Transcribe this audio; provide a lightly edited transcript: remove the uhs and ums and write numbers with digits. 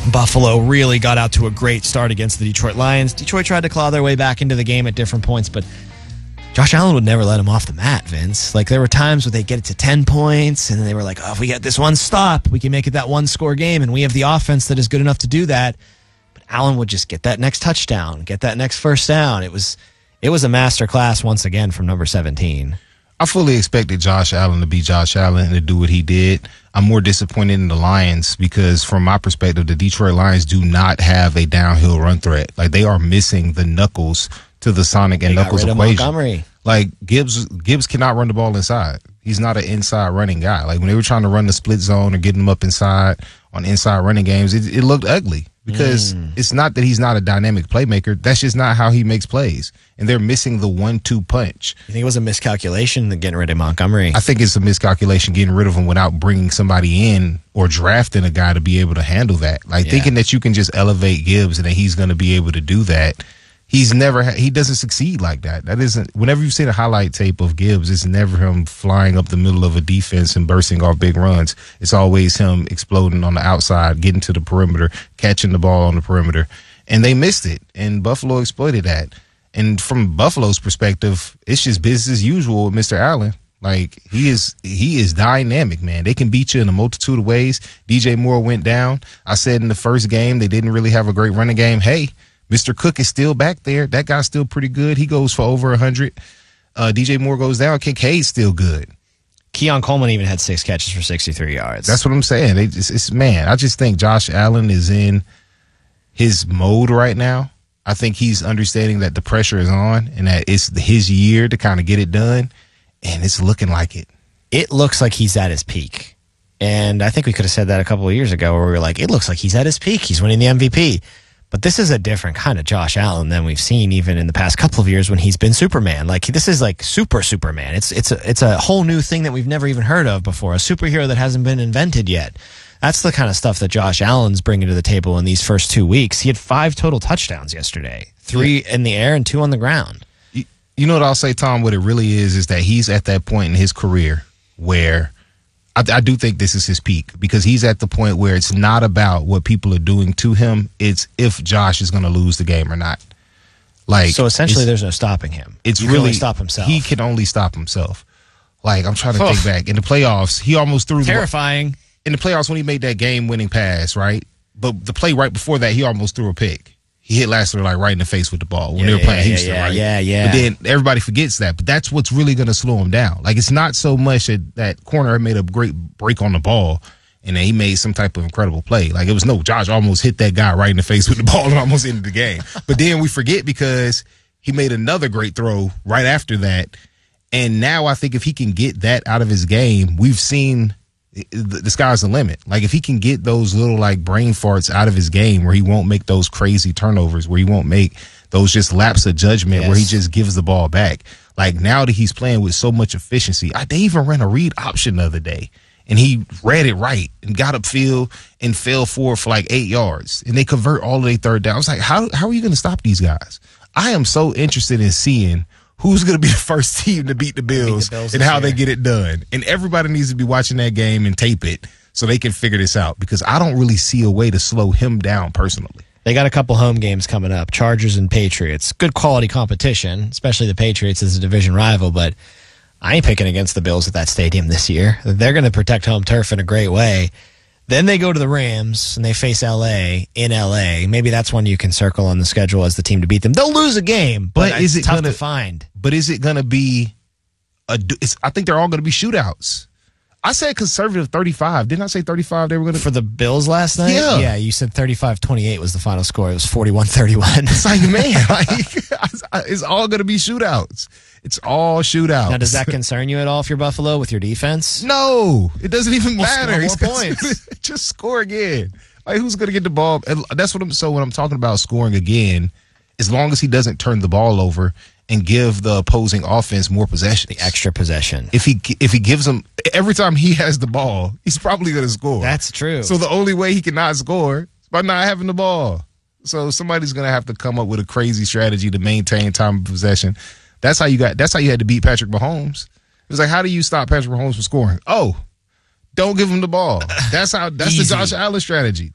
Buffalo really got out to a great start against the Detroit Lions. Detroit tried to claw their way back into the game at different points, but Josh Allen would never let him off the mat, Vince. Like, there were times where they get it to 10 points, and then they were like, oh, if we get this one stop, we can make it that one-score game, and we have the offense that is good enough to do that. But Allen would just get that next touchdown, get that next first down. It was a master class once again from number 17. I fully expected Josh Allen to be Josh Allen and to do what he did. I'm more disappointed in the Lions because, from my perspective, the Detroit Lions do not have a downhill run threat. Like, they are missing the knuckles to the Sonic and Knuckles equation. Montgomery. Like, Gibbs cannot run the ball inside. He's not an inside running guy. Like, when they were trying to run the split zone or getting him up inside on inside running games, it looked ugly because it's not that he's not a dynamic playmaker. That's just not how he makes plays. And they're missing the 1-2 punch. You think it was a miscalculation getting rid of Montgomery? I think it's a miscalculation getting rid of him without bringing somebody in or drafting a guy to be able to handle that. Like, thinking that you can just elevate Gibbs and that he's going to be able to do that. He doesn't succeed like that. That isn't, whenever you see the highlight tape of Gibbs, it's never him flying up the middle of a defense and bursting off big runs. It's always him exploding on the outside, getting to the perimeter, catching the ball on the perimeter. And they missed it, and Buffalo exploited that. And from Buffalo's perspective, it's just business as usual with Mr. Allen. Like, he is dynamic, man. They can beat you in a multitude of ways. DJ Moore went down. I said in the first game they didn't really have a great running game. Hey, Mr. Cook is still back there. That guy's still pretty good. He goes for over 100. DJ Moore goes down. Kincaid's still good. Keon Coleman even had 6 catches for 63 yards. That's what I'm saying. Man, I just think Josh Allen is in his mode right now. I think he's understanding that the pressure is on and that it's his year to kind of get it done, and it's looking like it. It looks like he's at his peak. And I think we could have said that a couple of years ago where we were like, it looks like he's at his peak. He's winning the MVP. But this is a different kind of Josh Allen than we've seen even in the past couple of years when he's been Superman. Like, this is like Superman. It's a whole new thing that we've never even heard of before, a superhero that hasn't been invented yet. That's the kind of stuff that Josh Allen's bringing to the table in these first 2 weeks. He had 5 total touchdowns yesterday, 3 in the air and 2 on the ground. You know what I'll say, Tom? What it really is that he's at that point in his career where I do think this is his peak, because he's at the point where it's not about what people are doing to him. It's if Josh is going to lose the game or not. Like, so essentially there's no stopping him. He can only stop himself. He can only stop himself. Like, I'm trying to think back. In the playoffs, he almost threw terrifying. In the playoffs when he made that game-winning pass, right? But the play right before that, he almost threw a pick. He hit Lassiter like right in the face with the ball when they were playing Houston, right? Yeah. But then everybody forgets that. But that's what's really going to slow him down. Like, it's not so much that corner made a great break on the ball and then he made some type of incredible play. Like, it was Josh almost hit that guy right in the face with the ball and almost ended the game. But then we forget because he made another great throw right after that. And now I think if he can get that out of his game, we've seen the sky's the limit. Like, if he can get those little like brain farts out of his game where he won't make those crazy turnovers, where he won't make those just lapse of judgment, where he just gives the ball back. Like, now that he's playing with so much efficiency, they even ran a read option the other day and he read it right and got upfield and fell forward for like 8 yards and they convert all of their third down. I was like, how are you going to stop these guys? I am so interested in seeing who's going to be the first team to beat the Bills and how they get it done. And everybody needs to be watching that game and tape it so they can figure this out, because I don't really see a way to slow him down personally. They got a couple home games coming up, Chargers and Patriots. Good quality competition, especially the Patriots as a division rival, but I ain't picking against the Bills at that stadium this year. They're going to protect home turf in a great way. Then they go to the Rams, and they face L.A. in L.A. Maybe that's one you can circle on the schedule as the team to beat them. They'll lose a game, but is it tough to find. But is it going to be I think they're all going to be shootouts. I said conservative 35. Didn't I say 35 they were going to? For the Bills last night? Yeah. Yeah, you said 35-28 was the final score. It was 41-31. It's like, man, it's all going to be shootouts. It's all shootouts. Now, does that concern you at all if you're Buffalo with your defense? No, it doesn't even matter. Score more points. Just score again. Like, who's going to get the ball? And that's what when I'm talking about scoring again, as long as he doesn't turn the ball over and give the opposing offense more possession. The extra possession. If he gives them every time he has the ball, he's probably going to score. That's true. So the only way he cannot score is by not having the ball. So somebody's going to have to come up with a crazy strategy to maintain time of possession. That's how you had to beat Patrick Mahomes. It was like, how do you stop Patrick Mahomes from scoring? Oh, don't give him the ball. That's the Josh Allen strategy.